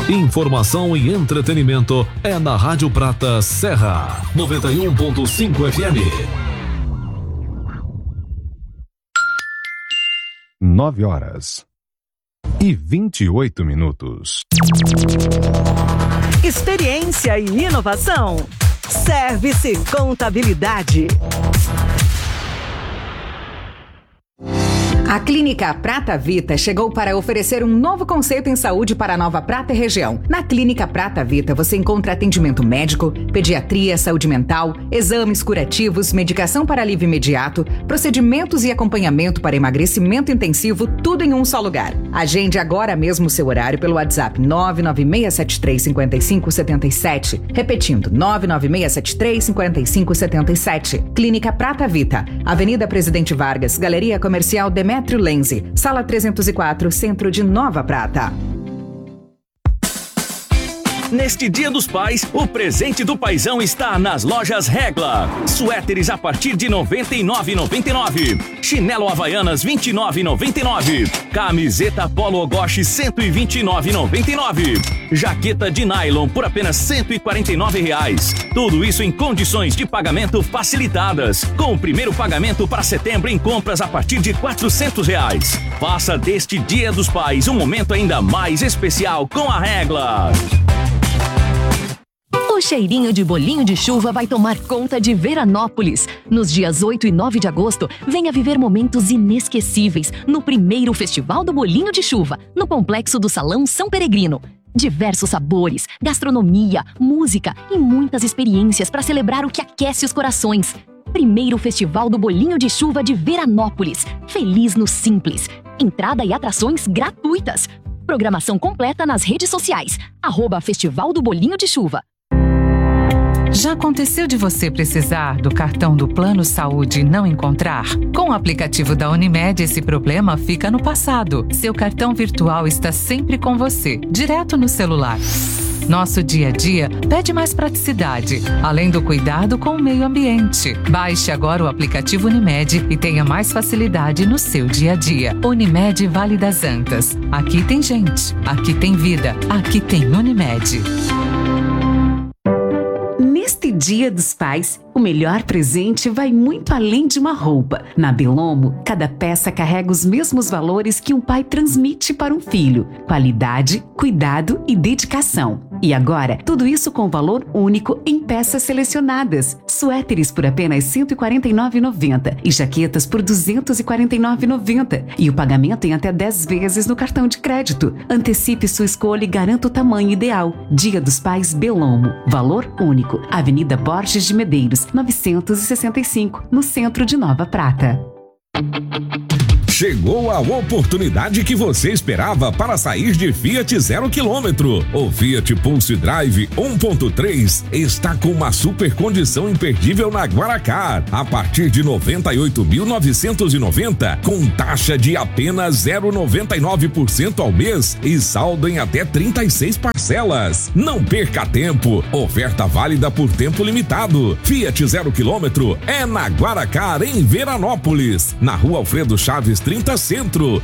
Informação e entretenimento é na Rádio Prata Serra 91.5 FM. 9h28. Experiência e inovação. Service Contabilidade. A Clínica Prata Vita chegou para oferecer um novo conceito em saúde para a Nova Prata e região. Na Clínica Prata Vita você encontra atendimento médico, pediatria, saúde mental, exames curativos, medicação para alívio imediato, procedimentos e acompanhamento para emagrecimento intensivo, tudo em um só lugar. Agende agora mesmo o seu horário pelo WhatsApp 996735577. Repetindo, 996735577. Clínica Prata Vita, Avenida Presidente Vargas, Galeria Comercial Demetrio Lenze, Sala 304, Centro de Nova Prata. Neste Dia dos Pais, o presente do paizão está nas lojas Regla. Suéteres a partir de R$ 99,99. Chinelo Havaianas R$ 29,99. Camiseta Polo Ogoshi R$ 129,99. Jaqueta de nylon por apenas R$ 149,00. Tudo isso em condições de pagamento facilitadas. Com o primeiro pagamento para setembro em compras a partir de R$ 400,00. Faça deste Dia dos Pais um momento ainda mais especial com a Regla. O cheirinho de bolinho de chuva vai tomar conta de Veranópolis. Nos dias 8 e 9 de agosto, venha viver momentos inesquecíveis no primeiro Festival do Bolinho de Chuva, no Complexo do Salão São Peregrino. Diversos sabores, gastronomia, música e muitas experiências para celebrar o que aquece os corações. Primeiro Festival do Bolinho de Chuva de Veranópolis. Feliz no Simples. Entrada e atrações gratuitas. Programação completa nas redes sociais. @Festival do Bolinho de Chuva. Já aconteceu de você precisar do cartão do Plano Saúde e não encontrar? Com o aplicativo da Unimed, esse problema fica no passado. Seu cartão virtual está sempre com você, direto no celular. Nosso dia a dia pede mais praticidade, além do cuidado com o meio ambiente. Baixe agora o aplicativo Unimed e tenha mais facilidade no seu dia a dia. Unimed Vale das Antas. Aqui tem gente, aqui tem vida, aqui tem Unimed. Neste Dia dos Pais, o melhor presente vai muito além de uma roupa. Na Belomo, cada peça carrega os mesmos valores que um pai transmite para um filho: qualidade, cuidado e dedicação. E agora, tudo isso com valor único em peças selecionadas. Suéteres por apenas R$ 149,90 e jaquetas por R$ 249,90. E o pagamento em até 10 vezes no cartão de crédito. Antecipe sua escolha e garanta o tamanho ideal. Dia dos Pais Belomo. Valor único. Avenida Borges de Medeiros, 965, no centro de Nova Prata. Chegou a oportunidade que você esperava para sair de Fiat 0 km. O Fiat Pulse Drive 1.3 está com uma super condição imperdível na Guaracar. A partir de 98.990, com taxa de apenas 0,99% ao mês e saldo em até 36 parcelas. Não perca tempo. Oferta válida por tempo limitado. Fiat 0 km é na Guaracar, em Veranópolis, na Rua Alfredo Chaves 30 Centro.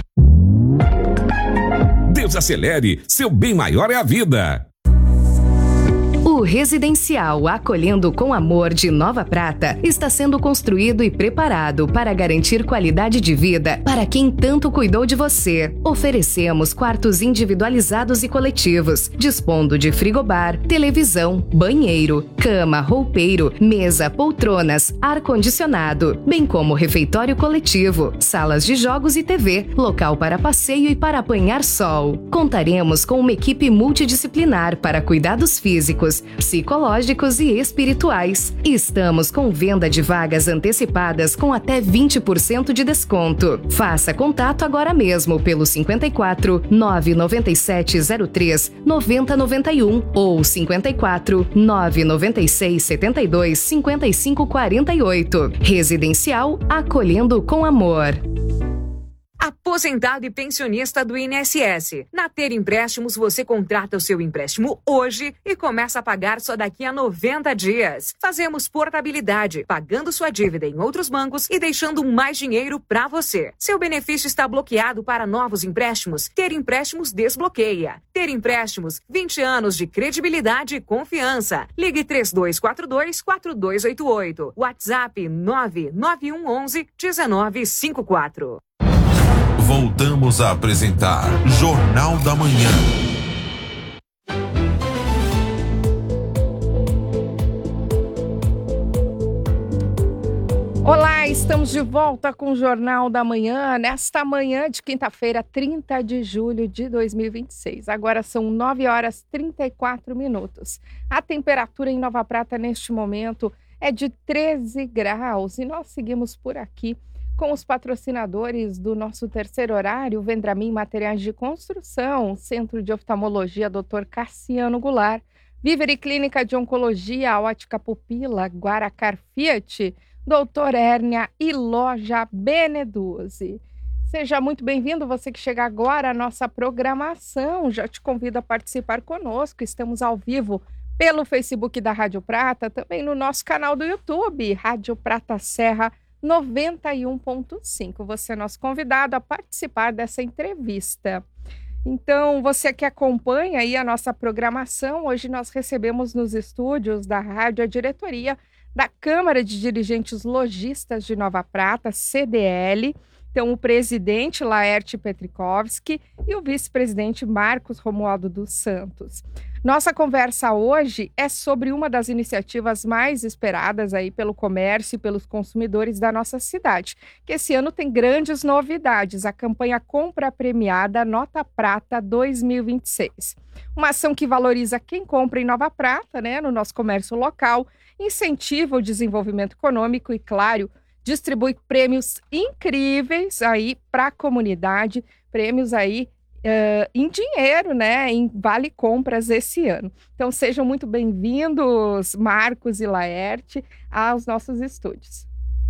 Desacelere, seu bem maior é a vida. O Residencial Acolhendo com Amor de Nova Prata está sendo construído e preparado para garantir qualidade de vida para quem tanto cuidou de você. Oferecemos quartos individualizados e coletivos, dispondo de frigobar, televisão, banheiro, cama, roupeiro, mesa, poltronas, ar-condicionado, bem como refeitório coletivo, salas de jogos e TV, local para passeio e para apanhar sol. Contaremos com uma equipe multidisciplinar para cuidados físicos, psicológicos e espirituais. Estamos com venda de vagas antecipadas com até 20% de desconto. Faça contato agora mesmo pelo 54 99703 9091 ou 54 996 72 55 48. Residencial Acolhendo com Amor. Aposentado e pensionista do INSS. Na Ter Empréstimos, você contrata o seu empréstimo hoje e começa a pagar só daqui a 90 dias. Fazemos portabilidade, pagando sua dívida em outros bancos e deixando mais dinheiro para você. Seu benefício está bloqueado para novos empréstimos? Ter Empréstimos desbloqueia. Ter Empréstimos, 20 anos de credibilidade e confiança. Ligue 3242-4288. WhatsApp 99111-1954. Voltamos a apresentar Jornal da Manhã. Olá, estamos de volta com o Jornal da Manhã, nesta manhã de quinta-feira, 30 de julho de 2026. Agora são 9 horas e 34 minutos. A temperatura em Nova Prata neste momento é de 13 graus e nós seguimos por aqui com os patrocinadores do nosso terceiro horário, Vendramin Materiais de Construção, Centro de Oftalmologia Dr. Cassiano Goulart, Vivere Clínica de Oncologia, Ótica Pupila, Guaracar Fiat, Doutor Hérnia e Loja Beneduzzi. Seja muito bem-vindo, você que chega agora à nossa programação. Já te convido a participar conosco. Estamos ao vivo pelo Facebook da Rádio Prata, também no nosso canal do YouTube, Rádio Prata Serra 91.5. Você é nosso convidado a participar dessa entrevista. Então, você que acompanha aí a nossa programação, hoje nós recebemos nos estúdios da rádio a diretoria da Câmara de Dirigentes Lojistas de Nova Prata, CDL. Então, o presidente Laerte Petrikovski e o vice-presidente Marcos Romualdo dos Santos. Nossa conversa hoje é sobre uma das iniciativas mais esperadas aí pelo comércio e pelos consumidores da nossa cidade, que esse ano tem grandes novidades, a campanha Compra Premiada Nota Prata 2026. Uma ação que valoriza quem compra em Nova Prata, né, no nosso comércio local, incentiva o desenvolvimento econômico e, claro, distribui prêmios incríveis aí para a comunidade, prêmios aí em dinheiro, né, em vale compras esse ano. Então sejam muito bem-vindos, Marcos e Laerte, aos nossos estúdios.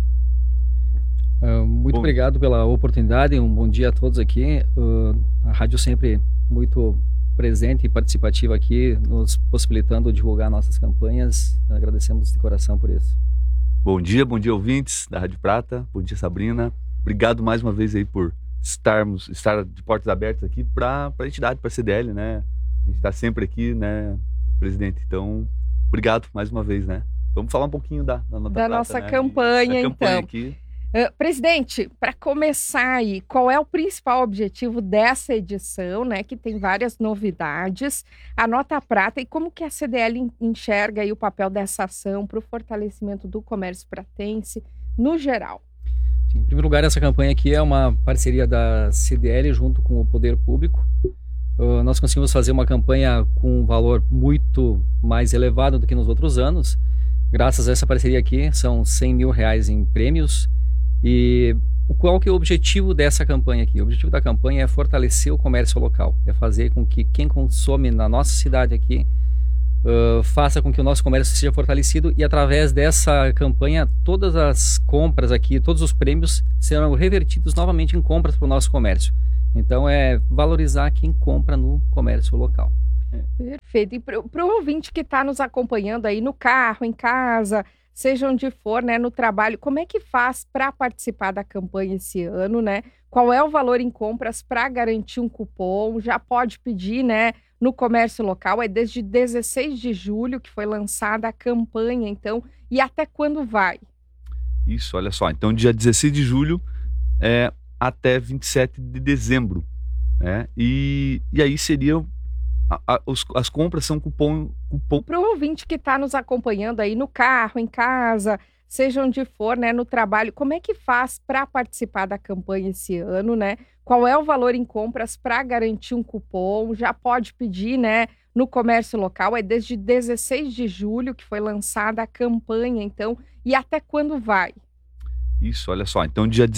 Muito obrigado pela oportunidade, um bom dia a todos aqui. A rádio sempre muito presente e participativa aqui, nos possibilitando divulgar nossas campanhas. Agradecemos de coração por isso. Bom dia ouvintes da Rádio Prata, bom dia Sabrina, obrigado mais uma vez aí por estar de portas abertas aqui para a entidade, para a CDL, né? A gente está sempre aqui, né, presidente? Então, obrigado mais uma vez, né? Vamos falar um pouquinho da nossa campanha, então. Aqui. Presidente, para começar aí, qual é o principal objetivo dessa edição, né? Que tem várias novidades, a Nota Prata, e como que a CDL enxerga aí o papel dessa ação para o fortalecimento do comércio pratense no geral? Em primeiro lugar, essa campanha aqui é uma parceria da CDL junto com o Poder Público. Nós conseguimos fazer uma campanha com um valor muito mais elevado do que nos outros anos. Graças a essa parceria aqui, são R$100 mil em prêmios. E qual que é o objetivo dessa campanha aqui? O objetivo da campanha é fortalecer o comércio local. É fazer com que quem consome na nossa cidade aqui faça com que o nosso comércio seja fortalecido, e através dessa campanha todas as compras aqui, todos os prêmios serão revertidos novamente em compras para o nosso comércio. Então é valorizar quem compra no comércio local. Perfeito. E para o ouvinte que está nos acompanhando aí no carro, em casa, seja onde for, né, no trabalho, como é que faz para participar da campanha esse ano, né? Qual é o valor em compras para garantir um cupom? Já pode pedir, né, no comércio local. É desde 16 de julho que foi lançada a campanha, então, e até quando vai? Isso, olha só. Então, dia 16 de julho até 27 de dezembro, né? E aí seriam as compras são cupom. Para o ouvinte que está nos acompanhando aí no carro, em casa, seja onde for, né, no trabalho, como é que faz para participar da campanha esse ano, né? Qual é o valor em compras para garantir um cupom? Já pode pedir, né, no comércio local. É desde 16 de julho que foi lançada a campanha, então, e até quando vai? Isso, olha só. Então, dia